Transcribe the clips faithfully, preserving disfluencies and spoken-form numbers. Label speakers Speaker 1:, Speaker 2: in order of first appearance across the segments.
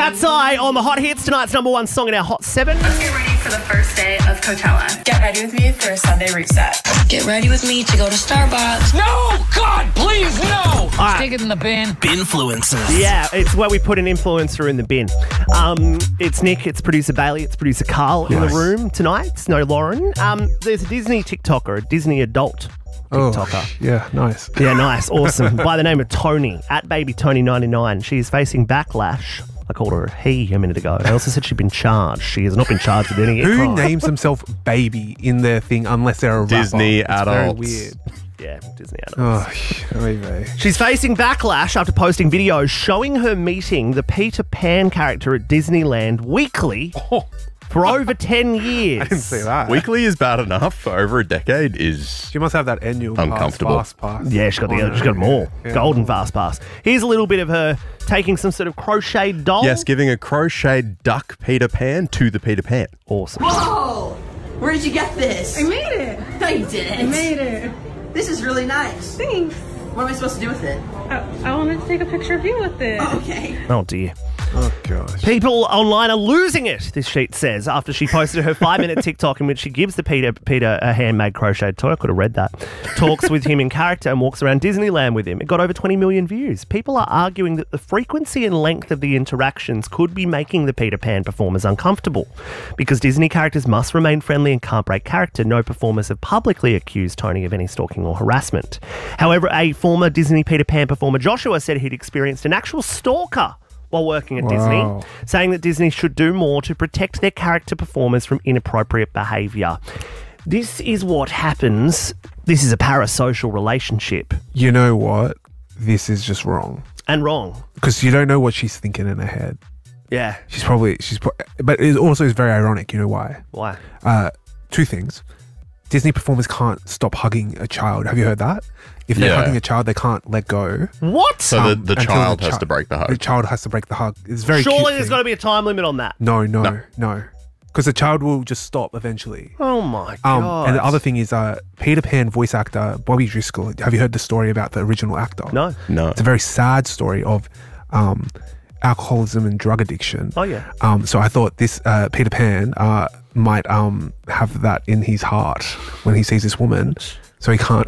Speaker 1: Cat's Eye on the Hot Hits, tonight's number one song in our Hot seven.
Speaker 2: Let's get ready for the first day of Coachella. Get ready with me for a Sunday reset.
Speaker 3: Get ready with me to go to Starbucks.
Speaker 4: No! God, please, no!
Speaker 1: All right.
Speaker 4: Stick it in the bin.
Speaker 5: Binfluencers.
Speaker 1: Yeah, it's where we put an influencer in the bin. Um, it's Nick, it's producer Bailey, it's producer Carl in
Speaker 6: Nice.
Speaker 1: the room tonight. It's no Lauren. Um, there's a Disney TikToker, a Disney adult TikToker.
Speaker 6: Oh, yeah, nice.
Speaker 1: Yeah, nice, awesome. By the name of Tony, at Baby Tony ninety-nine. She is facing backlash. I called her a he a minute ago. I also said she'd been charged. She has not been charged with any
Speaker 6: Who
Speaker 1: crime.
Speaker 6: names themselves baby in their thing unless they're a
Speaker 5: Disney
Speaker 6: rapper? It's
Speaker 5: adults.
Speaker 6: very weird.
Speaker 1: Yeah, Disney adults.
Speaker 6: Oh, maybe.
Speaker 1: She's facing backlash after posting videos showing her meeting the Peter Pan character at Disneyland weekly
Speaker 6: Oh,
Speaker 1: for over ten years.
Speaker 6: I didn't see that.
Speaker 5: Weekly is bad enough. For over a decade is...
Speaker 6: She must have that annual
Speaker 5: Uncomfortable.
Speaker 6: pass, fast pass.
Speaker 1: Yeah, she's got, the,
Speaker 6: on
Speaker 1: she's got them all.
Speaker 6: Yeah.
Speaker 1: Golden fast pass. Here's a little bit of her taking some sort of crocheted doll.
Speaker 5: Yes, giving a crocheted duck Peter Pan to the Peter Pan.
Speaker 1: Awesome.
Speaker 7: Whoa! Where did you get this?
Speaker 8: I made it.
Speaker 7: No, you didn't.
Speaker 8: I made it.
Speaker 7: This is really nice.
Speaker 8: Thanks.
Speaker 7: What am I supposed to do with it?
Speaker 8: I, I wanted to take a picture of you with it.
Speaker 7: Okay.
Speaker 1: Oh, dear.
Speaker 6: Oh, gosh.
Speaker 1: People online are losing it, this sheet says, after she posted her five-minute TikTok in which she gives the Peter Peter a handmade crocheted toy. I could have read that. Talks with him in character and walks around Disneyland with him. It got over twenty million views. People are arguing that the frequency and length of the interactions could be making the Peter Pan performers uncomfortable. Because Disney characters must remain friendly and can't break character, no performers have publicly accused Tony of any stalking or harassment. However, a former Disney Peter Pan performer, Joshua, said he'd experienced an actual stalker while working at
Speaker 6: Wow.
Speaker 1: Disney, saying that Disney should do more to protect their character performers from inappropriate behaviour. This is what happens. This is a parasocial relationship.
Speaker 6: You know what? This is just wrong.
Speaker 1: And wrong.
Speaker 6: Because you don't know what she's thinking in her head.
Speaker 1: Yeah.
Speaker 6: She's probably... she's, pro- But it also is very ironic. You know why?
Speaker 1: Why?
Speaker 6: Uh, two things. Disney performers can't stop hugging a child. Have you heard that? If they're
Speaker 5: Yeah.
Speaker 6: hugging a child, they can't let go.
Speaker 1: What?
Speaker 5: So
Speaker 6: Um,
Speaker 5: the, the
Speaker 6: until
Speaker 5: child
Speaker 6: the
Speaker 5: has
Speaker 6: chi-
Speaker 5: to break the hug.
Speaker 6: The child has to break the hug. It's very
Speaker 1: Surely
Speaker 6: cute
Speaker 1: there's
Speaker 6: thing.
Speaker 1: got to be a time limit on that.
Speaker 6: No, no,
Speaker 5: No.
Speaker 6: no. Because the child will just stop eventually.
Speaker 1: Oh, my
Speaker 6: Um,
Speaker 1: God.
Speaker 6: and the other thing is uh, Peter Pan voice actor Bobby Driscoll. Have you heard the story about the original actor?
Speaker 1: No.
Speaker 5: No.
Speaker 6: It's a very sad story of um, alcoholism and drug addiction.
Speaker 1: Oh, yeah.
Speaker 6: Um, so I thought this uh, Peter Pan uh, might um, have that in his heart when he sees this woman. So he can't.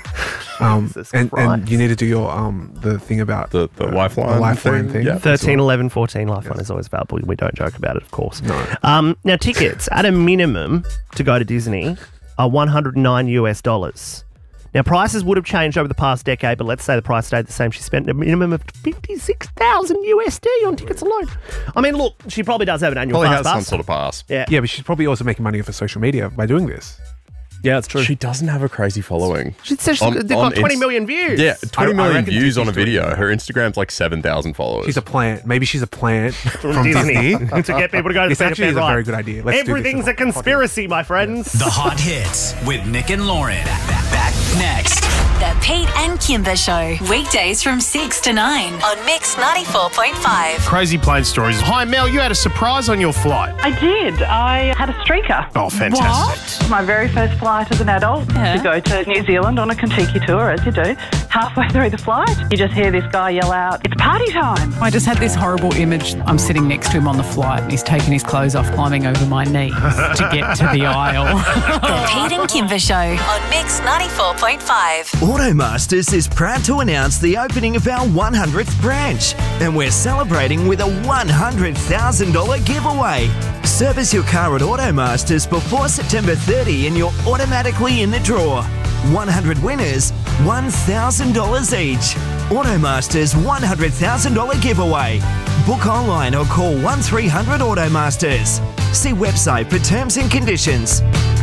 Speaker 6: um,
Speaker 1: Jesus
Speaker 6: and, and
Speaker 1: Christ.
Speaker 6: you need to do your um, the thing about
Speaker 5: The- the
Speaker 6: uh,
Speaker 5: lifeline
Speaker 6: the lifeline
Speaker 5: thing?
Speaker 6: thing.
Speaker 5: Yeah.
Speaker 1: thirteen, eleven, fourteen, Lifeline is always valuable. We don't joke about it, of course.
Speaker 6: No.
Speaker 1: Um, now, tickets, at a minimum, to go to Disney are one hundred nine US dollars. Now, prices would have changed over the past decade, but let's say the price stayed the same. She spent a minimum of fifty-six thousand U S D on tickets alone. I mean, look, she probably does have an annual
Speaker 5: Probably
Speaker 1: fast
Speaker 5: has some
Speaker 1: pass.
Speaker 5: sort of pass.
Speaker 1: Yeah.
Speaker 6: Yeah, but she's probably also making money off of social media by doing this.
Speaker 1: Yeah, it's true.
Speaker 5: She doesn't have a crazy following.
Speaker 1: She says she's-
Speaker 5: On-
Speaker 1: they've
Speaker 5: on
Speaker 1: got twenty
Speaker 5: Inst-
Speaker 1: million views.
Speaker 5: Yeah, twenty
Speaker 6: I
Speaker 5: million
Speaker 6: reckon
Speaker 5: views on a
Speaker 6: Disney's doing
Speaker 5: video. Her Instagram's like seven thousand followers.
Speaker 6: She's a plant. Maybe she's a plant from
Speaker 1: Disney.
Speaker 6: Disney.
Speaker 1: to get people to go to
Speaker 6: This
Speaker 1: the Peter
Speaker 6: actually
Speaker 1: Pan
Speaker 6: is a
Speaker 1: ride.
Speaker 6: very good idea. Let's do this.
Speaker 1: Everything's a conspiracy, my friends.
Speaker 9: The Hot Hits with Nick and Lauren. Back next.
Speaker 10: The Pete and Kimber Show. Weekdays from six to nine on Mix ninety-four point five.
Speaker 11: Crazy plane stories. Hi, Mel, you had a surprise on your flight.
Speaker 12: I did. I had a streaker.
Speaker 11: Oh, fantastic.
Speaker 12: My very first flight as an adult
Speaker 10: Yeah.
Speaker 12: to go to New Zealand on a Kentucky tour, as you do. Halfway through the flight, you just hear this guy yell out, "It's party time!"
Speaker 13: I just had this horrible image. I'm sitting next to him on the flight and he's taking his clothes off, climbing over my knees to get to the aisle.
Speaker 10: The Pete and Kimber Show on Mix ninety-four point five.
Speaker 14: Automasters is proud to announce the opening of our one hundredth branch, and we're celebrating with a one hundred thousand dollars giveaway. Service your car at Automasters before September thirtieth and you're automatically in the draw. one hundred winners, one thousand dollars each. Automasters one hundred thousand dollars giveaway. Book online or call one three hundred Automasters. See website for terms and conditions.